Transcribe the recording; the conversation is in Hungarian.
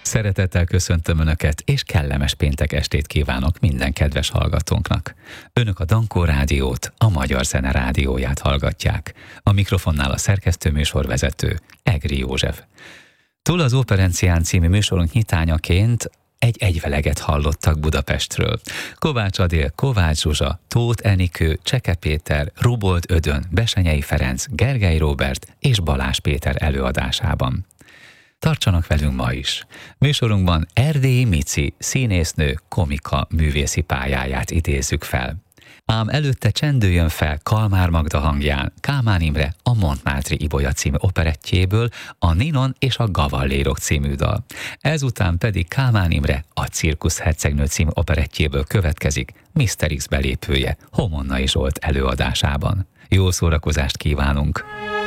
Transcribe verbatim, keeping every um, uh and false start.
Szeretettel köszöntöm Önöket, és kellemes péntek estét kívánok minden kedves hallgatónknak. Önök a Dankó Rádiót, a Magyar Zene Rádióját hallgatják. A mikrofonnál a szerkesztőműsorvezető, Egri József. Túl az Operencián című műsorunk nyitányaként egy egyveleget hallottak Budapestről. Kovács Adél, Kovács Zsuzsa, Tóth Enikő, Cseke Péter, Rubold Ödön, Besenyei Ferenc, Gergely Róbert és Balázs Péter előadásában. Tartsanak velünk ma is. Műsorunkban Erdélyi Mici, színésznő, komika művészi pályáját idézzük fel. Ám előtte csendüljön fel Kalmár Magda hangján Kálmán Imre a Montmartre-i Ibolya című operettjéből a Ninon és a Gavallérok című dal. Ezután pedig Kálmán Imre a Cirkusz hercegnő című operettjéből következik miszter X belépője Homonnai Zsolt előadásában. Jó szórakozást kívánunk!